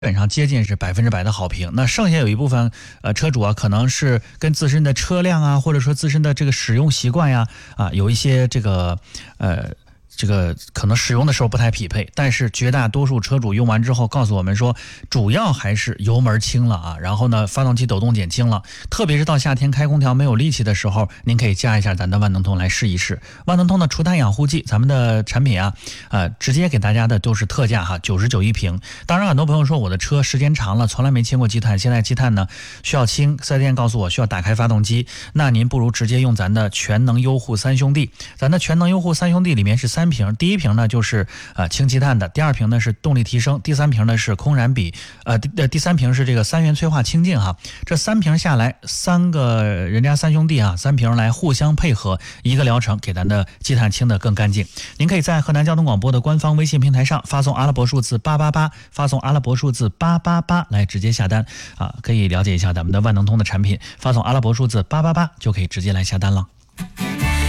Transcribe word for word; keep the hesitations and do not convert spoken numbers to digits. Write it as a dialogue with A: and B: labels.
A: 本上接近是百分之百的好评。那剩下有一部分呃车主啊，可能是跟自身的车辆啊，或者说自身的这个使用习惯呀啊，有一些这个呃。这个可能使用的时候不太匹配，但是绝大多数车主用完之后告诉我们说，主要还是油门轻了啊，然后呢，发动机抖动减轻了，特别是到夏天开空调没有力气的时候，您可以加一下咱的万能通来试一试。万能通的除碳养护剂，咱们的产品啊，呃，直接给大家的都是特价哈，九十九一瓶。当然，很多朋友说我的车时间长了，从来没清过积碳，现在积碳呢需要清，四 S 店告诉我需要打开发动机，那您不如直接用咱的全能优护三兄弟。咱的全能优护三兄弟里面是三瓶，第一瓶呢就是呃清积碳的，第二瓶呢是动力提升，第三瓶呢是空燃比，呃第呃第三瓶是这个三元催化清净哈。这三瓶下来，三个人家三兄弟啊，三瓶来互相配合，一个疗程给咱的积碳清得更干净。您可以在河南交通广播的官方微信平台上发送阿拉伯数字八八八，发送阿拉伯数字八八八来直接下单啊，可以了解一下咱们的万能通的产品，发送阿拉伯数字八八八就可以直接来下单了。